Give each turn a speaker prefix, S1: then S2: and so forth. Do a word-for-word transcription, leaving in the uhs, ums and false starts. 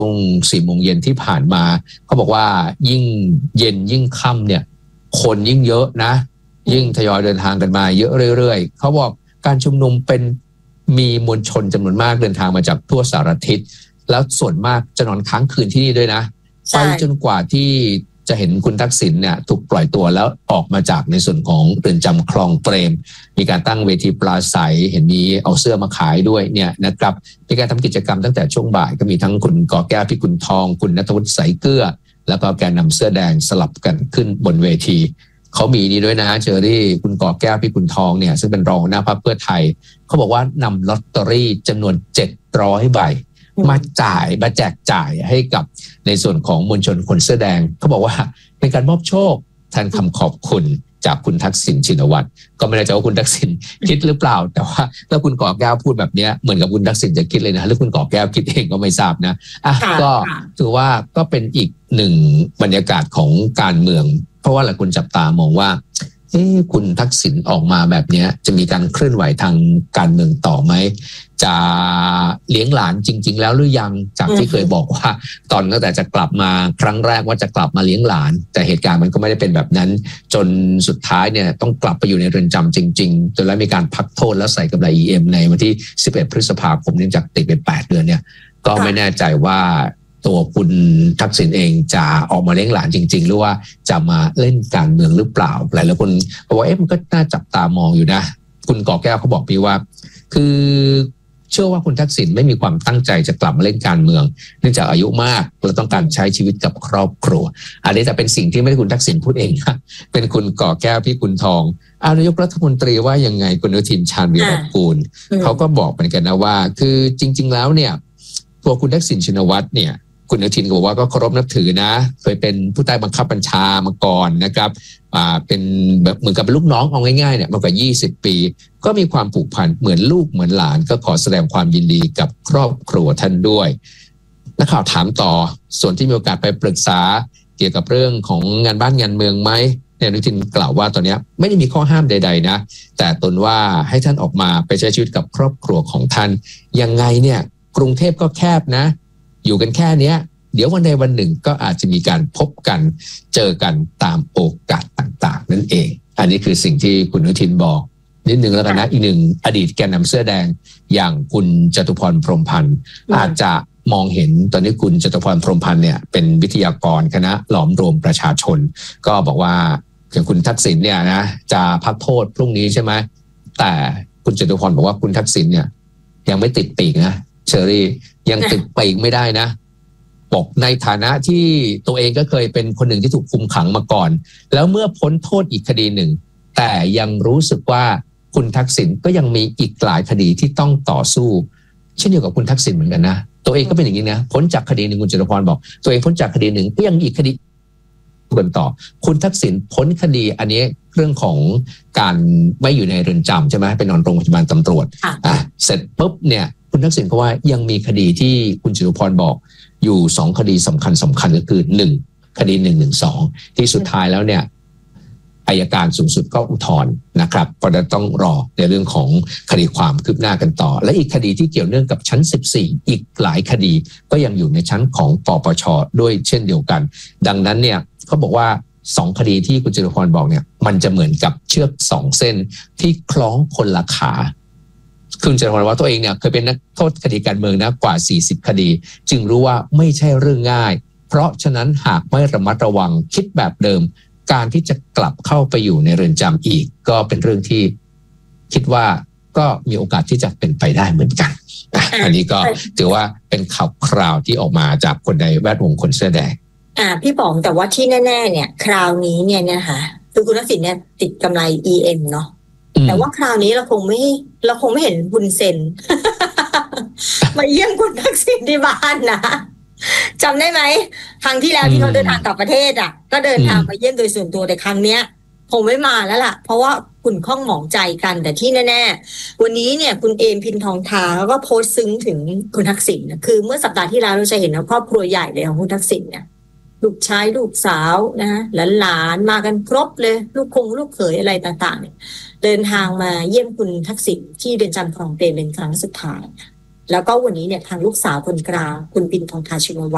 S1: ช่วงสี่โมงเย็นที่ผ่านมาเขาบอกว่ายิ่งเย็นยิ่งค่ำเนี่ยคนยิ่งเยอะนะยิ่งทยอยเดินทางกันมาเยอะเรื่อยๆเขาบอกการชุมนุมเป็นมีมวลชนจำนวนมากเดินทางมาจากทั่วสารทิศแล้วส่วนมากจะนอนค้างคืนที่นี่ด้วยนะไปจนกว่าที่จะเห็นคุณทักษิณเนี่ยถูกปล่อยตัวแล้วออกมาจากในส่วนของเรือนจำคลองเปรมมีการตั้งเวทีปราศัยเห็นมีเอาเสื้อมาขายด้วยเนี่ยนะครับมีการทำกิจกรรมตั้งแต่ช่วงบ่ายก็มีทั้งคุณกอแก้วพิกุลทองคุณณัฐวุฒิสายเกลือแล้วก็แกนนำเสื้อแดงสลับกันขึ้นบนเวทีเขามีนี่ด้วยนะเชอรี่คุณกอแก้วพิกุลทองเนี่ยซึ่งเป็นรองหัวหน้าพรรคเพื่อไทยเขาบอกว่านำลอตเตอรี่จำนวนเจ็ดร้อยใบมาจ่ายมาแจกจ่ายให้กับในส่วนของมวลชนคนเสื้อแดงเขาบอกว่าเป็นการมอบโชคแทนคำขอบคุณจากคุณทักษิณชินวัตรก็ไม่แน่ใจว่าคุณทักษิณคิดหรือเปล่าแต่ว่าถ้าคุณกอแก้วพูดแบบนี้เหมือนกับคุณทักษิณจะคิดเลยนะหรือคุณกอแก้วคิดเองก็ไม่ทราบนะอ่ะก็ถือว่าก็เป็นอีกหนึ่งบรรยากาศของการเมืองเพราะว่าหลายคนจับตามองว่าเอ๊ะคุณทักษิณออกมาแบบนี้จะมีการเคลื่อนไหวทางการเมืองต่อไหมจะเลี้ยงหลานจริงๆแล้วหรือยังจากที่เคยบอกว่าตอนตั้งแต่จะกลับมาครั้งแรกว่าจะกลับมาเลี้ยงหลานแต่เหตุการณ์มันก็ไม่ได้เป็นแบบนั้นจนสุดท้ายเนี่ยต้องกลับไปอยู่ในเรือนจำจริงๆจนแล้วมีการพักโทษแล้วใส่กำไร อี เอ็ม ในวันที่สิบเอ็ดพฤษภาคมเนื่องจากติดไปแปดเดือนเนี่ยก็ไม่แน่ใจว่าตัวคุณทักษิณเองจะออกมาเลี้ยงหลานจริงๆหรือว่าจะมาเล่นการเมืองหรือเปล่าหลายๆคนบอกว่าเอ๊ะมันก็น่าจับตามองอยู่นะคุณกอแก้วเขาบอกพี่ว่าคือเชื่อว่าคุณทักษิณไม่มีความตั้งใจจะกลับมาเล่นการเมืองเนื่องจากอายุมากและต้องการใช้ชีวิตกับครอบครัวอันนี้แต่เป็นสิ่งที่ไม่ได้คุณทักษิณพูดเองนะเป็นคุณกอแก้วพิกุลทองนายกรัฐมนตรีว่ายังไงคุณอนุทินชาญวีรกูลเขาก็บอกเหมือนกันนะว่าคือจริงๆแล้วเนี่ยตัวคุณทักษิณชินวัตรเนี่ยคุณอนุทินก็บอกว่าก็เคารพนับถือนะเคยเป็นผู้ใต้บังคับบัญชามาก่อนนะครับอ่าเป็นแบบเหมือนกับเป็นลูกน้องเอาง่ายๆเนี่ยมากว่ายี่สิบปีก็มีความผูกพันเหมือนลูกเหมือนหลานก็ขอแสดงความยินดีกับครอบครัวท่านด้วยนักข่าวถามต่อส่วนที่มีโอกาสไปปรึกษาเกี่ยวกับเรื่องของงานบ้านงานเมืองไหมเนี่ยอนุทินกล่าวว่าตอนนี้ไม่ได้มีข้อห้ามใดๆนะแต่ตนว่าให้ท่านออกมาไปใช้ชีวิตกับครอบครัวของท่านยังไงเนี่ยกรุงเทพก็แคบนะอยู่กันแค่เนี้ยเดี๋ยววันใดวันหนึ่งก็อาจจะมีการพบกันเจอกันตามโอกาสต่างๆนั่นเองอันนี้คือสิ่งที่คุณอนุทินบอกนิดนึงแล้วกันนะอีกหนึ่งอดีตแกนนำเสื้อแดงอย่างคุณจตุพรพรหมพันธ์อาจจะมองเห็นตอนนี้คุณจตุพรพรหมพันธ์เนี่ยเป็นวิทยากรคณะหลอมรวมประชาชนก็บอกว่าอย่างคุณทักษิณเนี่ยนะจะพักโทษพรุ่งนี้ใช่ไหมแต่คุณจตุพรบอกว่าคุณทักษิณเนี่ยยังไม่ติดปีกนะเชอรี่ยังติดปีกไม่ได้นะบอกในฐานะที่ตัวเองก็เคยเป็นคนหนึ่งที่ถูกคุมขังมาก่อนแล้วเมื่อพ้นโทษอีกคดีหนึ่งแต่ยังรู้สึกว่าคุณทักษิณก็ยังมีอีกหลายคดีที่ต้องต่อสู้เช่นเดียวกับคุณทักษิณเหมือนกันนะตัวเองก็เป็นอย่างนี้นะพ้นจากคดีหนึ่งคุณจตุพรบอกตัวเองพ้นจากคดีหนึ่งก็ยังอีกคดีกันต่อคุณทักษิณพ้นคดีอันนี้เรื่องของการไม่อยู่ในเรือนจำใช่ไหมไปนอนโรงพยาบาลตำรวจอ่ะเสร็จปุ๊บเนี่ยคุณทักษิณก็ว่ายังมีคดีที่คุณจตุพรบอกอยู่สองคดีสำคัญสำคัญก็คือหนึ่งคดีหนึ่งหนึ่งสองที่สุดท้ายแล้วเนี่ยอัยการสูงสุดก็อุทธรณ์นะครับเพราะจะต้องรอในเรื่องของคดีความคืบหน้ากันต่อและอีกคดีที่เกี่ยวเนื่องกับชั้นสิบสี่อีกหลายคดีก็ยังอยู่ในชั้นของปปช.ด้วยเช่นเดียวกันดังนั้นเนี่ยเขาบอกว่าสองคดีที่คุณจตุพรบอกเนี่ยมันจะเหมือนกับเชือกสองเส้นที่คล้องคนละขาคุณจตุพรว่าตัวเองเนี่ยเคยเป็นนักโทษคดีการเมืองนะกว่าสี่สิบคดีจึงรู้ว่าไม่ใช่เรื่องง่ายเพราะฉะนั้นหากไม่ระมัดระวังคิดแบบเดิมการที่จะกลับเข้าไปอยู่ในเรือนจำอีกก็เป็นเรื่องที่คิดว่าก็มีโอกาสที่จะเป็นไปได้เหมือนกันอันนี้ก็ถือว่าเป็นข่าวคราวที่ออกมาจากคนในแวดวงคนเสื้อแดง
S2: อ่าพี่ป๋องแต่ว่าที่แน่ๆเนี่ยคราวนี้เนี่ยนะคะคือคุณทักษิณเนี่ยติดกำไร อี เอ็ม เนาะแต่ว่าคราวนี้เราคงไม่เราคงไม่เห็นบุญเซน มาเยี่ยมคุณทักษิณที่บ้านนะจำได้ไหมครั้งที่แล้วที่เขาเดินทางกลับประเทศอ่ะก็เดินทางมาเยี่ยมโดยส่วนตัวแต่ครั้งเนี้ยคงไม่มาแล้วล่ะเพราะว่าขุ่นข้องหมองใจกันแต่ที่แน่ๆวันนี้เนี่ยคุณเอมพินทองทาแล้วก็โพสต์ซึ้งถึงคุณทักษิณนะคือเมื่อสัปดาห์ที่แล้วเราจะเห็นว่าครอบครัวใหญ่เลยของคุณทักษิณเนี่ยลูกชายลูกสาวนะหลานๆมากันครบเลยลูกคงลูกเขยอะไรต่างๆเนี่ยเดินทางมาเยี่ยมคุณทักษิณที่เรือนจำคลองเปรมเป็นครั้งสุดท้ายแล้วก็วันนี้เนี่ยทางลูกสาวคนกลางคุณปิ่นทองทาชินวัตร